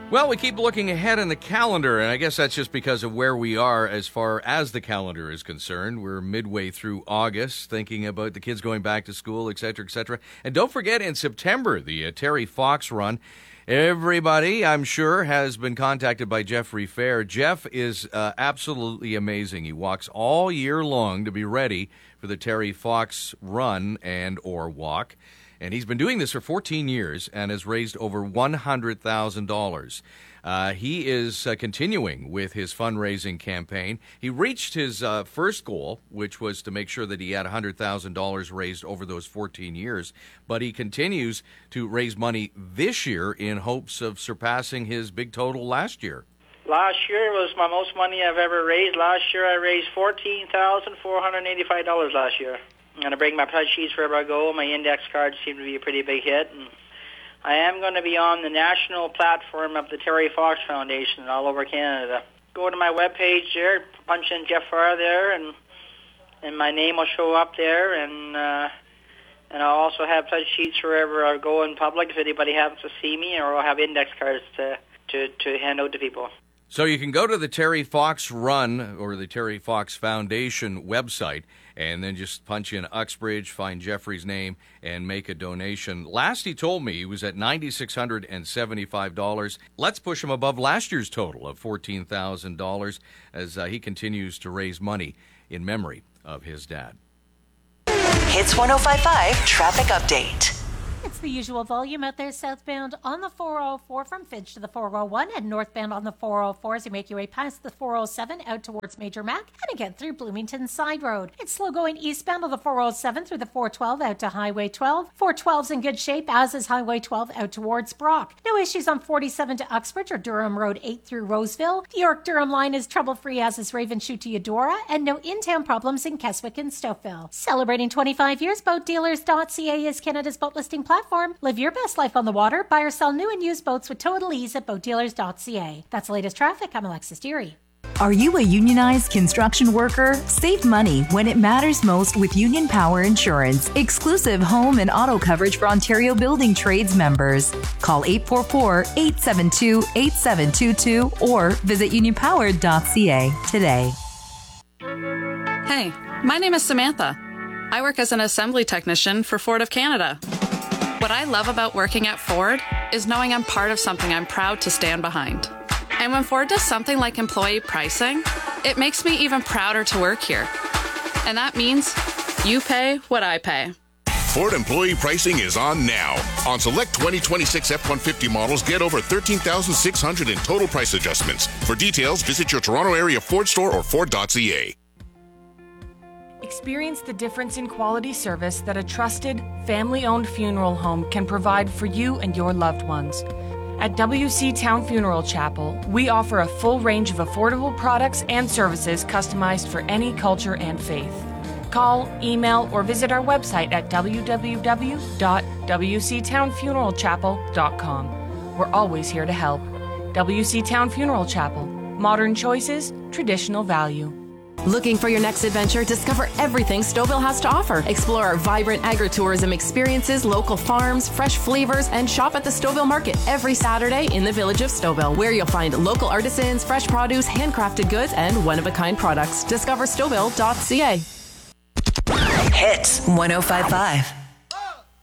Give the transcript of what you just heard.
Well, we keep looking ahead in the calendar, and I guess that's just because of where we are as far as the calendar is concerned. We're midway through August, thinking about the kids going back to school, et cetera, et cetera. And don't forget, in September, the Terry Fox Run. Everybody, I'm sure, has been contacted by Jeffrey Fair. Jeff is absolutely amazing. He walks all year long to be ready for the Terry Fox Run and or walk. And he's been doing this for 14 years and has raised over $100,000. He is continuing with his fundraising campaign. He reached his first goal, which was to make sure that he had $100,000 raised over those 14 years. But he continues to raise money this year in hopes of surpassing his big total last year. Last year was my most money I've ever raised. Last year I raised $14,485 last year. I'm going to bring my pledge sheets wherever I go. My index cards seem to be a pretty big hit. And I am going to be on the national platform of the Terry Fox Foundation all over Canada. Go to my webpage there, punch in Jeff Farr there, and my name will show up there. And I'll also have pledge sheets wherever I go in public if anybody happens to see me, or I'll have index cards to hand out to people. So you can go to the Terry Fox Run or the Terry Fox Foundation website and then just punch in Uxbridge, find Jeffrey's name, and make a donation. Last he told me he was at $9,675. Let's push him above last year's total of $14,000 as he continues to raise money in memory of his dad. Hits 105.5 Traffic Update. It's the usual volume out there southbound on the 404 from Finch to the 401 and northbound on the 404 as you make your way past the 407 out towards Major Mac and again through Bloomington Side Road. It's slow going eastbound on the 407 through the 412 out to Highway 12. 412's in good shape, as is Highway 12 out towards Brock. No issues on 47 to Uxbridge or Durham Road 8 through Roseville. The York-Durham line is trouble-free, as is Ravenshoe to Eudora, and no in-town problems in Keswick and Stouffville. Celebrating 25 years, BoatDealers.ca is Canada's boat listing platform. Live your best life on the water. Buy or sell new and used boats with total ease at BoatDealers.ca. That's the latest traffic. I'm Alexis Deary. Are you a unionized construction worker? Save money when it matters most with Union Power Insurance. Exclusive home and auto coverage for Ontario Building Trades members. Call 844-872-8722 or visit unionpower.ca today. Hey, my name is Samantha. I work as an assembly technician for Ford of Canada. What I love about working at Ford is knowing I'm part of something I'm proud to stand behind. And when Ford does something like employee pricing, it makes me even prouder to work here. And that means you pay what I pay. Ford employee pricing is on now. On select 2026 F-150 models, get over $13,600 in total price adjustments. For details, visit your Toronto area Ford store or Ford.ca. Experience the difference in quality service that a trusted, family-owned funeral home can provide for you and your loved ones. At WC Town Funeral Chapel, we offer a full range of affordable products and services customized for any culture and faith. Call, email, or visit our website at www.wctownfuneralchapel.com. We're always here to help. WC Town Funeral Chapel. Modern choices, traditional value. Looking for your next adventure? Discover everything Stouffville has to offer. Explore our vibrant agritourism experiences, local farms, fresh flavors, and shop at the Stouffville Market every Saturday in the village of Stouffville, where you'll find local artisans, fresh produce, handcrafted goods, and one-of-a-kind products. Discover Stouffville.ca. Hits 105.5.